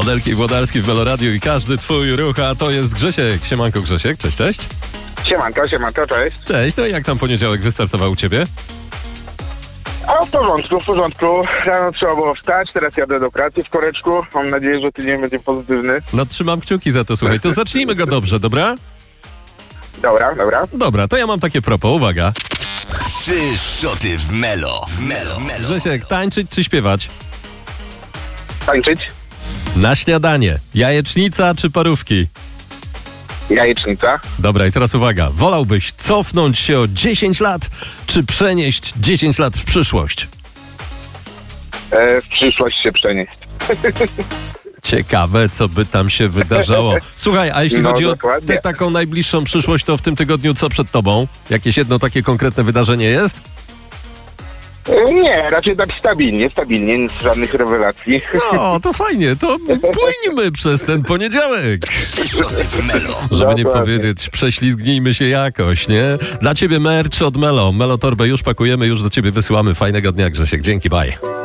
Włodarki i Włodarski w Meloradiu i każdy twój ruch, a to jest Grzesiek. Siemanko Grzesiek, cześć, cześć. Siemanko, cześć. Cześć, to jak tam poniedziałek wystartował u ciebie? A w porządku. Rano trzeba było wstać, teraz jadę do pracy w koreczku. Mam nadzieję, że tydzień będzie pozytywny. No trzymam kciuki za to, słuchaj. To zacznijmy go dobrze, dobra? Dobra. Dobra, to ja mam takie propos, uwaga. 3 szoty w Melo. Grzesiek, tańczyć czy śpiewać? Tańczyć? Na śniadanie, jajecznica czy parówki? Jajecznica. Dobra, i teraz uwaga. Wolałbyś cofnąć się o 10 lat, czy przenieść 10 lat w przyszłość? W przyszłość się przenieść. Ciekawe, co by tam się wydarzało. Słuchaj, a jeśli chodzi dokładnie. o tę taką najbliższą przyszłość, to w tym tygodniu co przed tobą? Jakieś jedno takie konkretne wydarzenie jest? Nie, raczej tak stabilnie, nic, żadnych rewelacji. No, to fajnie, to płyńmy przez ten poniedziałek. 3 szoty w Melo. Żeby nie Dokładnie. powiedzieć, prześlizgnijmy się jakoś, nie? Dla ciebie merch od Melo. Melo torbę już pakujemy, już do ciebie wysyłamy. Fajnego dnia, Grzesiek. Dzięki, bye.